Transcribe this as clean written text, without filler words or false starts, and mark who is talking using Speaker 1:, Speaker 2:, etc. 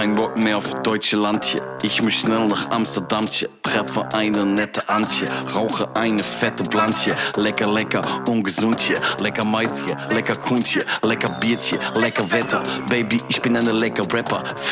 Speaker 1: kein Bock mehr auf deutsche Landje. Ich muss schnell nach Amsterdamtje, treffe eine nette Antje, rauche eine fette Blantje. Lecker, lecker, ungesundje, lecker Maisje, lecker Kuntje, lecker Biertje, lecker Wetter. Baby, ich bin eine lecker Rapper.